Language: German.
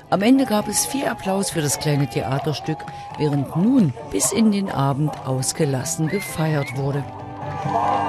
Am Ende gab es viel Applaus für das kleine Theaterstück, während nun bis in den Abend ausgelassen gefeiert wurde.